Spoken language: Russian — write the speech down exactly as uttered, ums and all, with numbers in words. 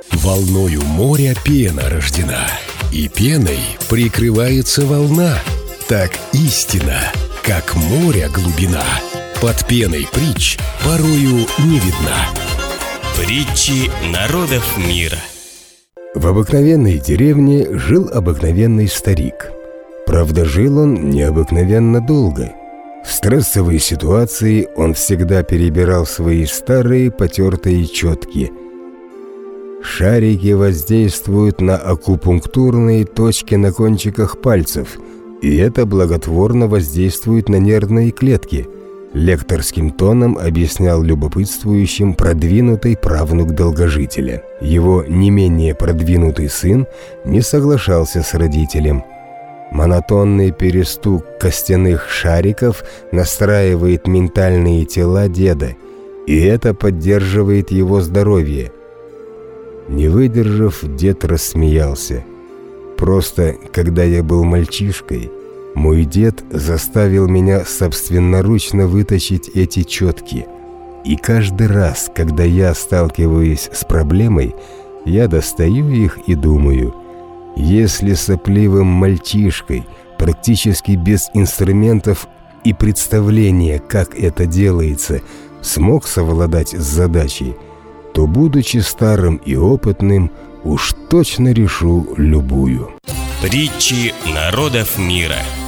Волною моря пена рождена, и пеной прикрывается волна. Так истина, как море глубина, под пеной притч порою не видна. Притчи народов мира. В обыкновенной деревне жил обыкновенный старик. Правда, жил он необыкновенно долго. В стрессовой ситуации он всегда перебирал свои старые потертые четки. Шарики воздействуют на акупунктурные точки на кончиках пальцев, и это благотворно воздействует на нервные клетки, лекторским тоном объяснял любопытствующим продвинутый правнук долгожителя. Его не менее продвинутый сын не соглашался с родителем. Монотонный перестук костяных шариков настраивает ментальные тела деда, и это поддерживает его здоровье. Не выдержав, дед рассмеялся. Просто, когда я был мальчишкой, мой дед заставил меня собственноручно вытащить эти четки. И каждый раз, когда я сталкиваюсь с проблемой, я достаю их и думаю: если сопливым мальчишкой, практически без инструментов и представления, как это делается, смог совладать с задачей, то, будучи старым и опытным, уж точно решу любую. Притчи народов мира.